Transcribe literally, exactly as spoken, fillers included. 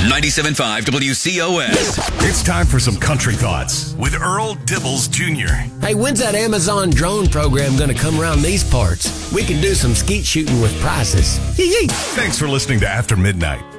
ninety-seven point five W C O S. It's time for some country thoughts with Earl Dibbles Junior Hey, when's that Amazon drone program going to come around these parts? We can do some skeet shooting with prices. Yee-yee. Thanks for listening to After Midnight.